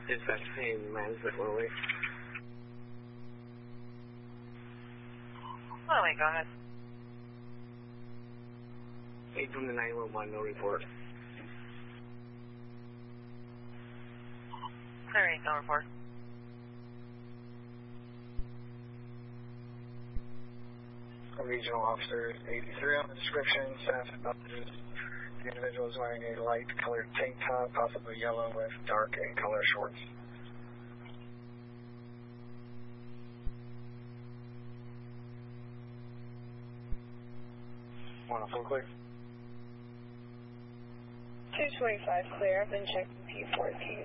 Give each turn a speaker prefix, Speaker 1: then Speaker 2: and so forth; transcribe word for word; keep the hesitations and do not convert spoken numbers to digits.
Speaker 1: Dispatch, hey, Mansfield, one oh eight.
Speaker 2: one oh eight, go ahead.
Speaker 1: eight two nine one one, no report.
Speaker 2: Clear eight, no report.
Speaker 3: Regional officer eighty-three on the description, staff advises the individual is wearing a light colored tank top, possibly yellow with dark and color shorts. one oh four clear.
Speaker 4: two twenty-five clear, I've been checking P fourteen.